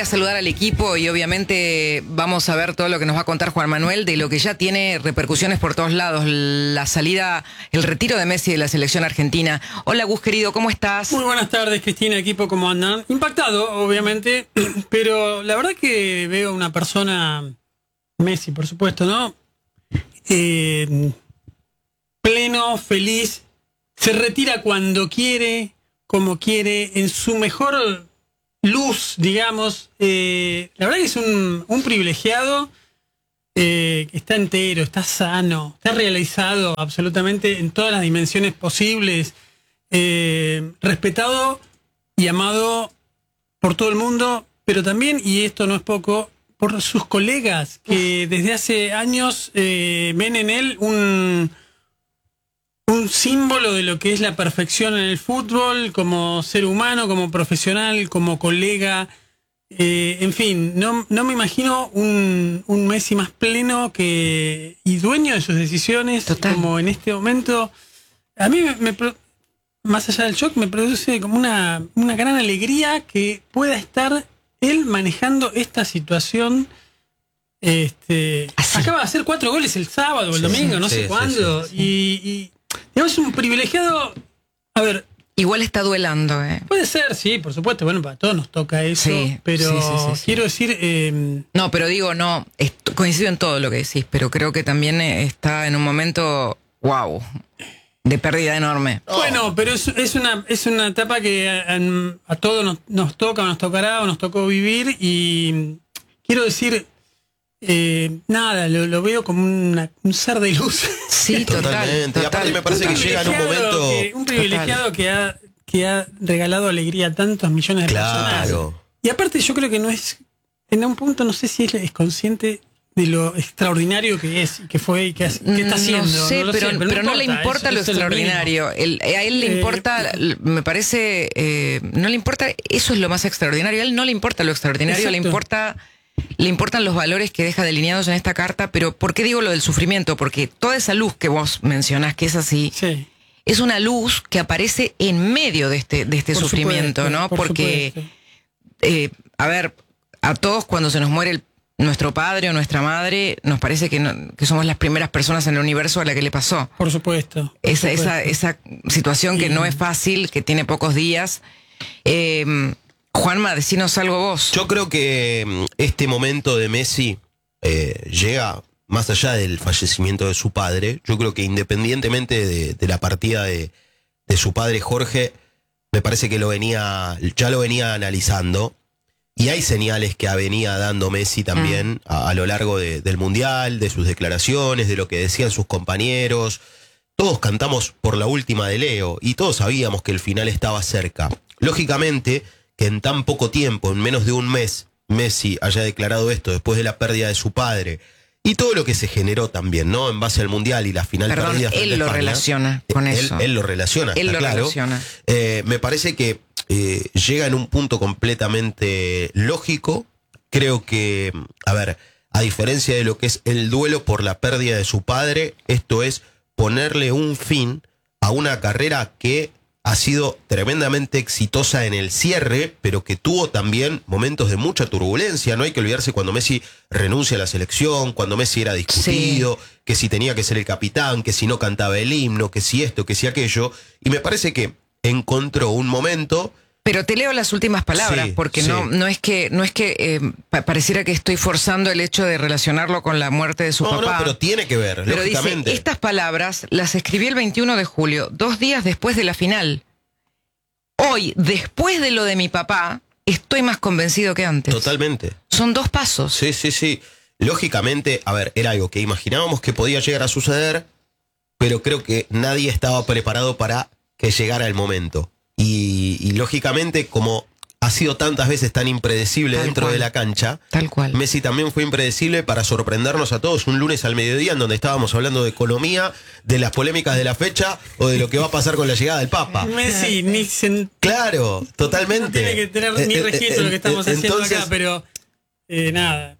a saludar al equipo y obviamente vamos a ver todo lo que nos va a contar Juan Manuel de lo que ya tiene repercusiones por todos lados, la salida, el retiro de Messi de la selección argentina. Hola Gus querido, ¿cómo estás? Muy buenas tardes Cristina, equipo, ¿cómo andan? Impactado, obviamente, pero la verdad que veo a una persona, Messi por supuesto, ¿no? Pleno, feliz, se retira cuando quiere, como quiere, en su mejor luz, digamos. La verdad que es un privilegiado, que está entero, está sano, está realizado absolutamente en todas las dimensiones posibles, respetado y amado por todo el mundo, pero también, y esto no es poco, por sus colegas que desde hace años ven en él un símbolo de lo que es la perfección en el fútbol, como ser humano, como profesional, como colega. En fin, no me imagino un Messi más pleno y dueño de sus decisiones. Total. Como en este momento. A mí, más allá del shock, me produce como una gran alegría que pueda estar él manejando esta situación. Acaba de hacer 4 goles el sábado o el domingo, no sé cuándo. Y digamos, es un privilegiado. A ver. Igual está duelando, Puede ser, sí, por supuesto. Bueno, para todos nos toca eso. Sí, pero quiero decir. No, pero digo, coincido en todo lo que decís, pero creo que también está en un momento, wow, de pérdida enorme. Bueno, pero es una etapa que a todos nos toca, o nos tocará, o nos tocó vivir. Y quiero decir. Nada, lo veo como un ser de luz. Sí, totalmente. Y aparte me parece que llega en un momento. Un privilegiado que ha regalado alegría a tantos millones de personas. Y aparte, yo creo que no es. En un punto, no sé si es consciente de lo extraordinario que es, que fue y que está haciendo. No sé, pero no le importa lo extraordinario. A él le importa, me parece, no le importa, eso es lo más extraordinario. A él no le importa lo extraordinario, le importan los valores que deja delineados en esta carta. Pero ¿por qué digo lo del sufrimiento? Porque toda esa luz que vos mencionás, que es así, es una luz que aparece en medio de este sufrimiento, supuesto, ¿no? Porque, a ver, a todos cuando se nos muere nuestro padre o nuestra madre, nos parece que somos las primeras personas en el universo a la que le pasó. Por supuesto. Esa situación que no es fácil, que tiene pocos días. Juanma, decinos algo vos. Yo creo que este momento de Messi llega más allá del fallecimiento de su padre. Yo creo que independientemente de la partida de su padre Jorge, me parece que ya lo venía analizando. Y hay señales que venía dando Messi también a lo largo del Mundial, de sus declaraciones, de lo que decían sus compañeros. Todos cantamos por la última de Leo y todos sabíamos que el final estaba cerca. Lógicamente que en tan poco tiempo, en menos de un mes, Messi haya declarado esto después de la pérdida de su padre y todo lo que se generó también, ¿no? En base al Mundial y la final perdida frente a España. Él lo relaciona con eso. Él lo relaciona, está claro. Me parece que llega en un punto completamente lógico. Creo que, a diferencia de lo que es el duelo por la pérdida de su padre, esto es ponerle un fin a una carrera que ha sido tremendamente exitosa en el cierre, pero que tuvo también momentos de mucha turbulencia. No hay que olvidarse cuando Messi renuncia a la selección, cuando Messi era discutido, que si tenía que ser el capitán, que si no cantaba el himno, que si esto, que si aquello. Y me parece que encontró un momento. Pero te leo las últimas palabras, porque no es que pareciera que estoy forzando el hecho de relacionarlo con la muerte de su papá. No, pero tiene que ver, pero lógicamente. Dice, estas palabras las escribí el 21 de julio, 2 días después de la final. Hoy, después de lo de mi papá, estoy más convencido que antes. Totalmente. Son 2 pasos. Sí. Lógicamente, era algo que imaginábamos que podía llegar a suceder, pero creo que nadie estaba preparado para que llegara el momento. Y lógicamente, como ha sido tantas veces tan impredecible dentro de la cancha, tal cual. Messi también fue impredecible para sorprendernos a todos un lunes al mediodía en donde estábamos hablando de economía, de las polémicas de la fecha o de lo que va a pasar con la llegada del Papa. Messi Claro, totalmente. No tiene que tener ni registro lo que estamos haciendo acá, pero nada.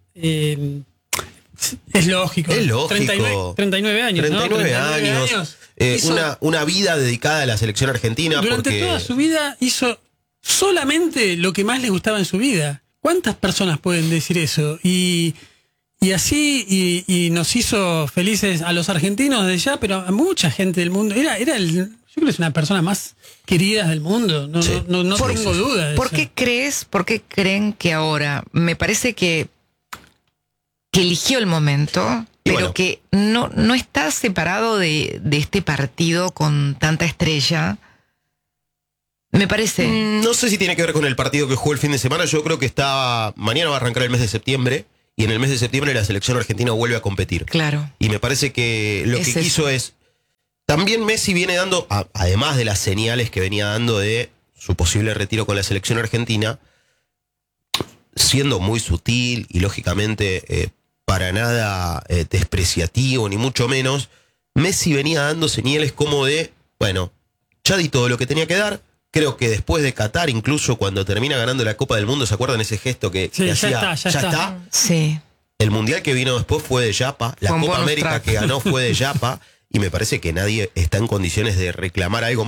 Es lógico. 39 años. 39 años. Una vida dedicada a la selección argentina. Durante toda su vida hizo solamente lo que más le gustaba en su vida. ¿Cuántas personas pueden decir eso? Y así, y nos hizo felices a los argentinos de ya, pero a mucha gente del mundo. Yo creo que es una persona más querida del mundo. No, Sí. no tengo duda de ¿Por eso. qué creen que ahora? Me parece que eligió el momento, Y pero bueno. que no está separado de este partido con tanta estrella. Me parece. No sé si tiene que ver con el partido que jugó el fin de semana. Yo creo que mañana va a arrancar el mes de septiembre. Y en el mes de septiembre la selección argentina vuelve a competir. Claro. Y me parece que lo que quiso es... También Messi viene dando, además de las señales que venía dando de su posible retiro con la selección argentina, siendo muy sutil y lógicamente para nada despreciativo, ni mucho menos, Messi venía dando señales como de, bueno, ya di todo lo que tenía que dar. Creo que después de Qatar, incluso cuando termina ganando la Copa del Mundo, ¿se acuerdan ese gesto que Sí, ya hacía? está. Sí. El Mundial que vino después fue de Yapa. La Con Copa bonus América track. que ganó fue de Yapa. Y me parece que nadie está en condiciones de reclamar algo